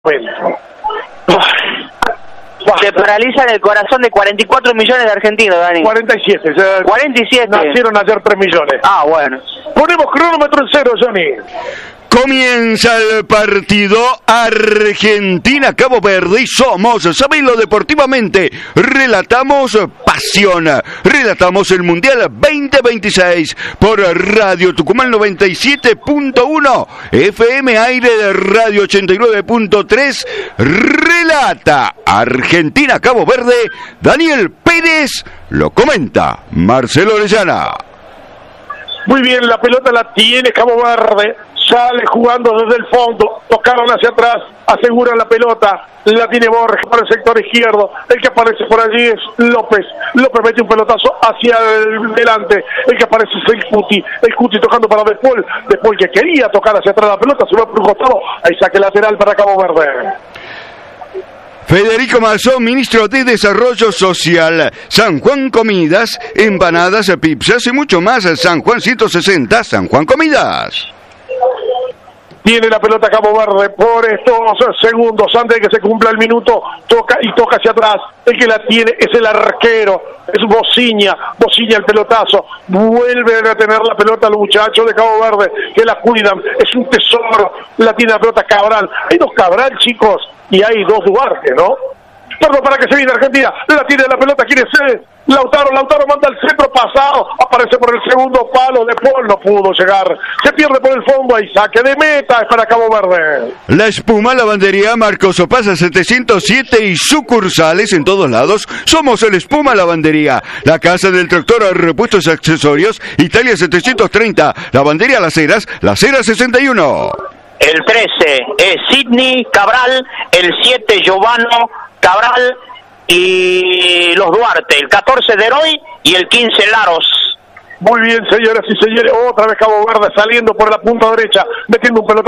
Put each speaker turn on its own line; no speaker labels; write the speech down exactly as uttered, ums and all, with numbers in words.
Se paraliza en el corazón de cuarenta y cuatro millones de argentinos, Dani.
cuarenta y siete. Ya
cuarenta y siete.
Nacieron ayer tres millones.
Ah, bueno.
Ponemos cronómetro en cero, Johnny.
Comienza el partido Argentina-Cabo Verde y somos Sabelo Deportivamente. Relatamos pasión. Relatamos el Mundial veinte veintiséis por Radio Tucumán noventa y siete punto uno, F M Aire de Radio ochenta y nueve punto tres. Relata Argentina-Cabo Verde. Daniel Pérez lo comenta Marcelo Orellana.
Muy bien, la pelota la tiene Cabo Verde. Sale jugando desde el fondo, tocaron hacia atrás, aseguran la pelota, la tiene Borges por el sector izquierdo, el que aparece por allí es López, López mete un pelotazo hacia el delante, el que aparece es el Cuti, el Cuti tocando para De Paul, De Paul que quería tocar hacia atrás la pelota, se va por un costado, ahí saque lateral para Cabo Verde.
Federico Marzón, ministro de Desarrollo Social. San Juan Comidas, empanadas, pizzas y mucho más. San Juan ciento sesenta, San Juan Comidas.
Tiene la pelota Cabo Verde por estos segundos antes de que se cumpla el minuto, toca y toca hacia atrás. El que la tiene es el arquero, es Bociña, Bociña el pelotazo, vuelven a tener la pelota los muchachos de Cabo Verde que la cuidan, es un tesoro, la tiene la pelota Cabral. Hay dos Cabral, chicos, y hay dos Duarte, ¿no? Perdón, para que se viene Argentina, la tiene la pelota, quiere ser Lautaro, Lautaro manda el centro pasado, aparece por el segundo palo, De Paul no pudo llegar, se pierde por el fondo, ahí saque de meta, es para Cabo Verde.
La espuma Lavandería Marcos Opaza setecientos siete y sucursales en todos lados. Somos el Espuma Lavandería, la casa del tractor a repuestos y accesorios, Italia setecientos treinta, Lavandería Las Heras, Las Heras sesenta y uno.
El trece es Sidney Cabral, el siete Giovano Cabral y los Duarte, el catorce de Heroy y el quince Laros.
Muy bien, señoras y señores, otra vez Cabo Verde saliendo por la punta derecha, metiendo un pelotón